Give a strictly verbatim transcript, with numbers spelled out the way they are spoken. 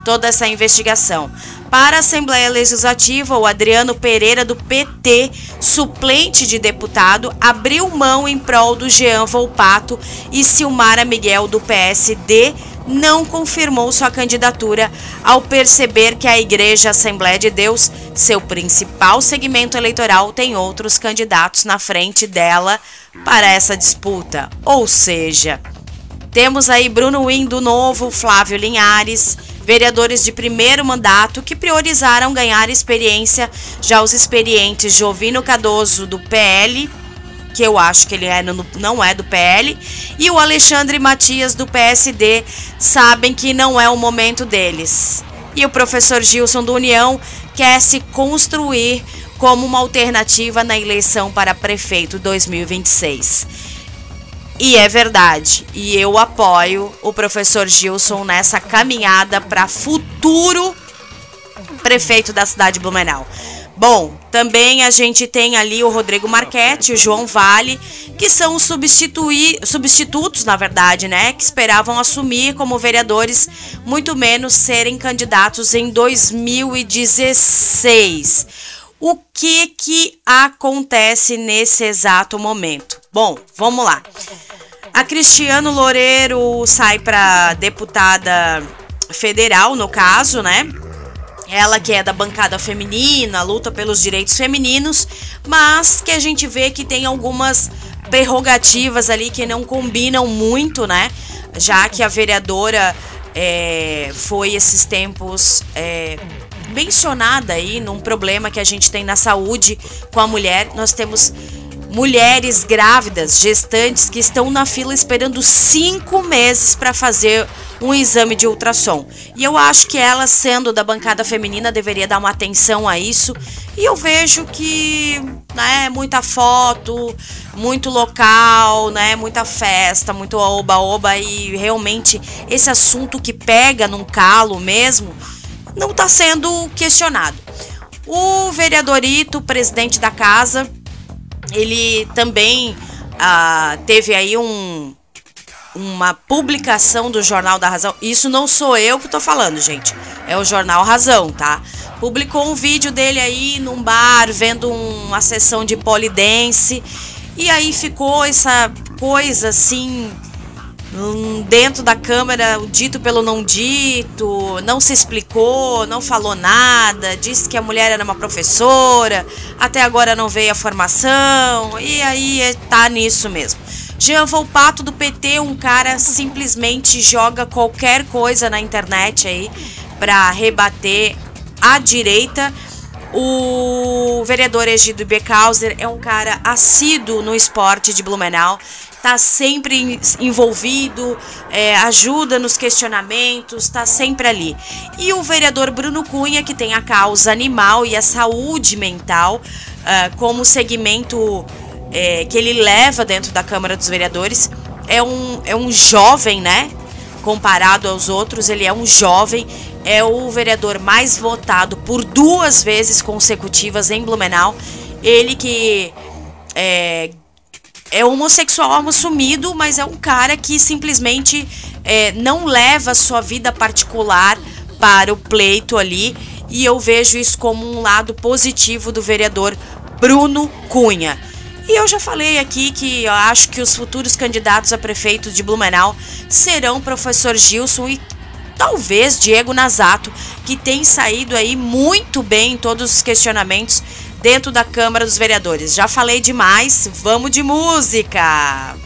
toda essa investigação. Para a Assembleia Legislativa, o Adriano Pereira, do P T, suplente de deputado, abriu mão em prol do Jean Volpato e Silmara Miguel, do P S D, não confirmou sua candidatura ao perceber que a Igreja Assembleia de Deus, seu principal segmento eleitoral, tem outros candidatos na frente dela para essa disputa. Ou seja, temos aí Bruno Win do Novo, Flávio Linhares, vereadores de primeiro mandato que priorizaram ganhar experiência. Já os experientes Jovino Cardoso, do P L, que eu acho que ele é, não é do P L, e o Alexandre Matias, do P S D, sabem que não é o momento deles. E o professor Gilson, do União, quer se construir como uma alternativa na eleição para prefeito dois mil e vinte e seis. E é verdade, e eu apoio o professor Gilson nessa caminhada para futuro prefeito da cidade de Blumenau. Bom, também a gente tem ali o Rodrigo Marchetti, o João Vale, que são os substitui, substitutos, na verdade, né, que esperavam assumir como vereadores, muito menos serem candidatos em dois mil e dezesseis. O que que acontece nesse exato momento? Bom, vamos lá. A Cristiano Loureiro sai para deputada federal, no caso, né? Ela que é da bancada feminina, luta pelos direitos femininos, mas que a gente vê que tem algumas prerrogativas ali que não combinam muito, né? Já que a vereadora é, foi esses tempos é, mencionada aí num problema que a gente tem na saúde com a mulher. Nós temos mulheres grávidas, gestantes, que estão na fila esperando cinco meses para fazer um exame de ultrassom. E eu acho que ela, sendo da bancada feminina, deveria dar uma atenção a isso. E eu vejo que, né, muita foto, muito local, né, muita festa, muito oba-oba, e realmente esse assunto que pega num calo mesmo não está sendo questionado. O vereador Ito, presidente da casa, ele também ah, teve aí um, uma publicação do Jornal da Razão. Isso não sou eu que tô falando, gente. É o Jornal Razão, tá? Publicou um vídeo dele aí num bar, vendo uma sessão de polidense. E aí ficou essa coisa assim, dentro da Câmara, o dito pelo não dito, não se explicou, não falou nada, disse que a mulher era uma professora, até agora não veio a formação, e aí tá nisso mesmo. Jean Volpato, do P T, um cara simplesmente joga qualquer coisa na internet aí para rebater a direita. O vereador Egidio Beckhauser é um cara assíduo no esporte de Blumenau, tá sempre envolvido, é, ajuda nos questionamentos, tá sempre ali. E o vereador Bruno Cunha, que tem a causa animal e a saúde mental uh, como segmento é, que ele leva dentro da Câmara dos Vereadores, é um, é um jovem, né? Comparado aos outros, ele é um jovem, é o vereador mais votado por duas vezes consecutivas em Blumenau. Ele que é, é homossexual assumido, mas é um cara que simplesmente é, não leva a sua vida particular para o pleito ali. E eu vejo isso como um lado positivo do vereador Bruno Cunha. E eu já falei aqui que eu acho que os futuros candidatos a prefeito de Blumenau serão o professor Gilson e talvez Diego Nazato, que tem saído aí muito bem em todos os questionamentos dentro da Câmara dos Vereadores. Já falei demais, vamos de música!